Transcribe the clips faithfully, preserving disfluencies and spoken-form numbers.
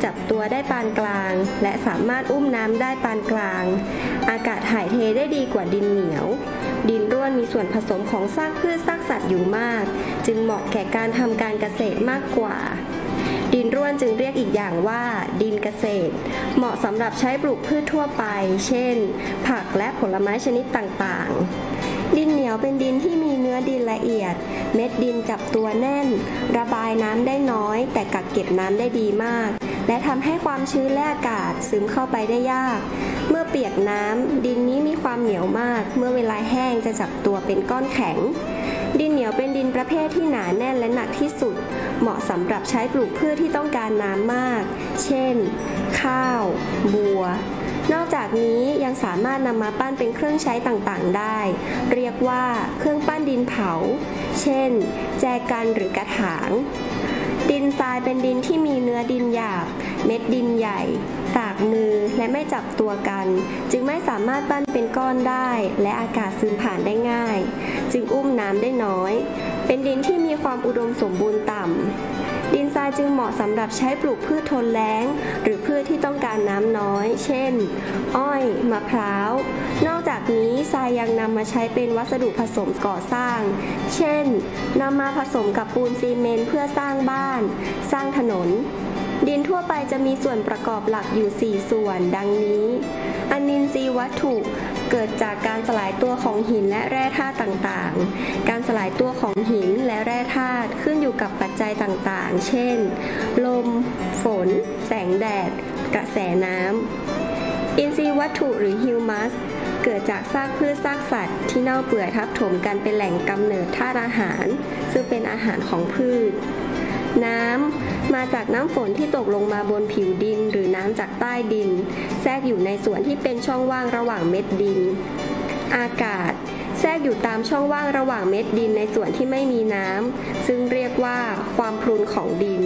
จับตัวได้ปานกลางและสามารถอุ้มน้ำได้ปานกลางอากาศถ่ายเทได้ดีกว่าดินเหนียวดินร่วนมีส่วนผสมของซากพืชซากสัตว์อยู่มากจึงเหมาะแก่การทำการเกษตรมากกว่าดินร่วนจึงเรียกอีกอย่างว่าดินเกษตรเหมาะสำหรับใช้ปลูกพืชทั่วไปเช่นผักและผลไม้ชนิดต่างๆดินเหนียวเป็นดินที่มีเนื้อดินละเอียดเม็ดดินจับตัวแน่นระบายน้ำได้น้อยแต่กักเก็บน้ำได้ดีมากและทำให้ความชื้นและอากาศซึมเข้าไปได้ยากเมื่อเปียกน้ำดินนี้มีความเหนียวมากเมื่อเวลาแห้งจะจับตัวเป็นก้อนแข็งดินเหนียวเป็นดินประเภทที่หนาแน่นและหนักที่สุดเหมาะสำหรับใช้ปลูกพืชที่ต้องการน้ำมากเช่นข้าวบัวนอกจากนี้ยังสามารถนำมาปั้นเป็นเครื่องใช้ต่างๆได้เรียกว่าเครื่องปั้นดินเผาเช่นแจกันหรือกระถางดินทรายเป็นดินที่มีเนื้อดินหยาบเม็ดดินใหญ่สากมือและไม่จับตัวกันจึงไม่สามารถปั้นเป็นก้อนได้และอากาศซึมผ่านได้ง่ายจึงอุ้มน้ำได้น้อยเป็นดินที่มีความอุดมสมบูรณ์ต่ำดินทรายจึงเหมาะสำหรับใช้ปลูกพืชทนแล้งหรือพืชที่ต้องการน้ำน้อยเช่นอ้อยมะพร้าวนอกจากนี้ทรายยังนำมาใช้เป็นวัสดุผสมก่อสร้างเช่นนำมาผสมกับปูนซีเมนต์เพื่อสร้างบ้านสร้างถนนดินทั่วไปจะมีส่วนประกอบหลักอยู่สี่ส่วนดังนี้อนินทรีย์วัตถุเกิดจากการสลายตัวของหินและแร่ธาตุต่างๆการสลายตัวของหินและแร่ธาตุขึ้นอยู่กับปัจจัยต่างๆเช่นลมฝนแสงแดดกระแสน้ำอินทรีย์วัตถุหรือฮิวมัสเกิดจากซากพืชซากสัตว์ที่เน่าเปื่อยทับถมกันเป็นแหล่งกำเนิดธาตุอาหารซึ่งเป็นอาหารของพืชน้ำมาจากน้ำฝนที่ตกลงมาบนผิวดินหรือน้ำจากใต้ดินแทรกอยู่ในส่วนที่เป็นช่องว่างระหว่างเม็ดดินอากาศแทรกอยู่ตามช่องว่างระหว่างเม็ดดินในส่วนที่ไม่มีน้ำซึ่งเรียกว่าความพรุนของดิน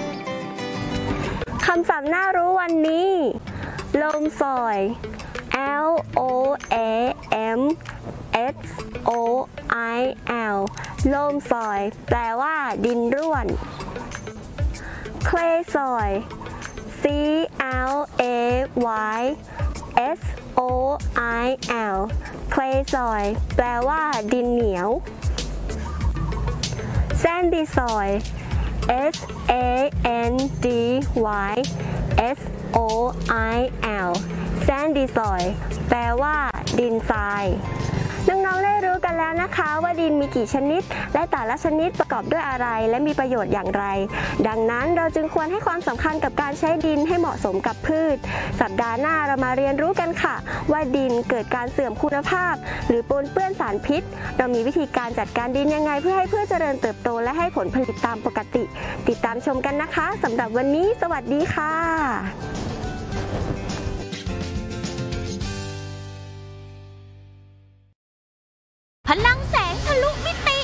คำศัพท์น่ารู้วันนี้โลมซอย L O A M S O I L โลมซอยแปลว่าดินร่วนClay soil C L A Y S O I L Clay soil แปลว่าดินเหนียว Sandy soil S A N D Y S O I L Sandy soil แปลว่าดินทรายน้องๆได้รู้กันแล้วนะคะว่าดินมีกี่ชนิดและแต่ละชนิดประกอบด้วยอะไรและมีประโยชน์อย่างไรดังนั้นเราจึงควรให้ความสำคัญกับการใช้ดินให้เหมาะสมกับพืชสัปดาห์หน้าเรามาเรียนรู้กันค่ะว่าดินเกิดการเสื่อมคุณภาพหรือปนเปื้อนสารพิษเรามีวิธีการจัดการดินยังไงเพื่อให้พืชเจริญเติบโตและให้ผลผลิตตามปกติติดตามชมกันนะคะสำหรับวันนี้สวัสดีค่ะพลังแสงทะลุมิติ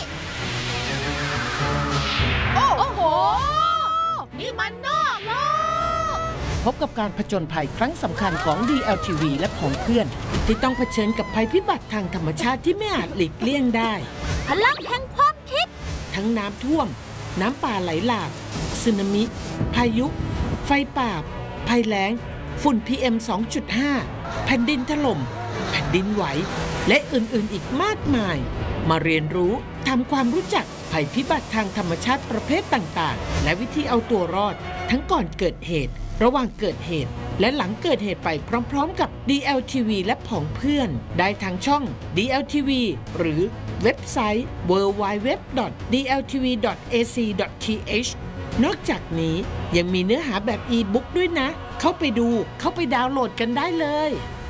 โอ้โหนี่มันนอกโลกพบกับการผจญภัยครั้งสำคัญของ ดี แอล ที วี และผองเพื่อนที่ต้องเผชิญกับภัยพิบัติทางธรรมชาติที่ไม่อาจหลีกเลี่ยงได้พลังแห่งความคิดทั้งน้ำท่วมน้ำป่าไหลหลากสึนามิพายุไฟป่าภัยแล้งฝุ่น พี เอ็ม สองจุดห้า แผ่นดินถล่มแผ่นดินไหวและอื่นๆอีกมากมายมาเรียนรู้ทำความรู้จักภัยพิบัติทางธรรมชาติประเภทต่างๆและวิธีเอาตัวรอดทั้งก่อนเกิดเหตุระหว่างเกิดเหตุและหลังเกิดเหตุไปพร้อมๆกับ ดี แอล ที วี และผองเพื่อนได้ทางช่อง ดี แอล ที วี หรือเว็บไซต์ ดับเบิลยู ดับเบิลยู ดับเบิลยู ดอท ดี แอล ที วี ดอท เอ ซี ดอท ที เอช นอกจากนี้ยังมีเนื้อหาแบบอีบุ๊กด้วยนะเข้าไปดูเข้าไปดาวน์โหลดกันได้เลย